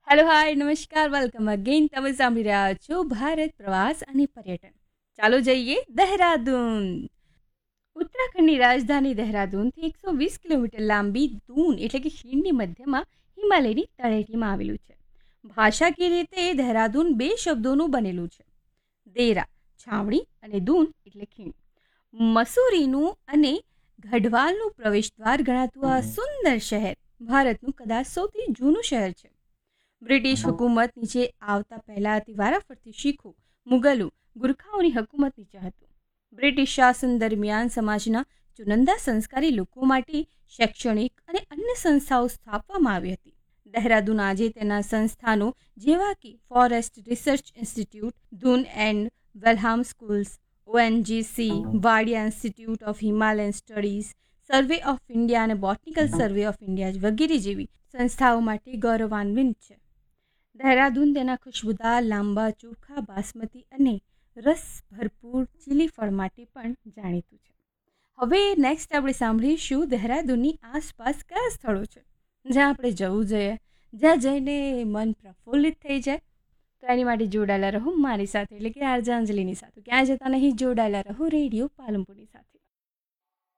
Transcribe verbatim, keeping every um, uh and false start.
Hello hi નમસ્કાર welcome again. તમે સાંભળી રહ્યા છો ભારત પ્રવાસ અને પર્યટન. ચાલો જઈએ દહેરાદૂન. ઉત્તરાખંડની રાજધાની દહેરાદૂનથી એકસો વીસ કિલોમીટર લાંબી દૂન એટલે કે ખીણની મધ્યમાં હિમાલયની તળેટીમાં આવેલું છે. ભાષાકીય રીતે દહેરાદૂન બે શબ્દોનું બનેલું છે. દેરા છાવણી અને દૂન એટલે ખીણ. મસૂરીનું અને ગઢવાલનું પ્રવેશદ્વાર ગણાતું આ સુંદર શહેર ભારતનું કદાચ સૌથી જૂનું શહેર છે. બ્રિટિશ હુકુમત નીચે આવતા પહેલાંથી વારાફરતી શીખો, મુગલો, ગુરખાઓની હુકુમત નીચે હતું. બ્રિટિશ શાસન દરમિયાન સમાજના ચુનંદા સંસ્કારી લોકો માટે શૈક્ષણિક અને અન્ય સંસ્થાઓ સ્થાપવામાં આવી હતી. દહેરાદૂન આજે તેના સંસ્થાનો જેવા કે ફોરેસ્ટ રિસર્ચ ઇન્સ્ટિટ્યૂટ, ધૂન and વેલહામ schools, ONGC, Vadiya institute of Himalayan studies, survey of India અને બોટનિકલ સર્વે ઓફ ઇન્ડિયા વગેરે જેવી સંસ્થાઓ માટે ગૌરવાન્વિત છે. દહેરાદૂન તેના ખુશ્બુદાર લાંબા ચોખા બાસમતી અને રસ ભરપૂર ચીલી ફળ માટે પણ જાણીતું છે. હવે નેક્સ્ટ આપણે સાંભળીશું દહેરાદૂનની આસપાસ કયા સ્થળો છે જ્યાં આપણે જવું જોઈએ, જ્યાં જઈને મન પ્રફુલ્લિત થઈ જાય. તો એની માટે જોડાયેલા રહો મારી સાથે, એટલે કે આરજાંજલિની સાથે. ક્યાં જતા નહીં, જોડાયેલા રહો રેડિયો પાલનપુરની સાથે.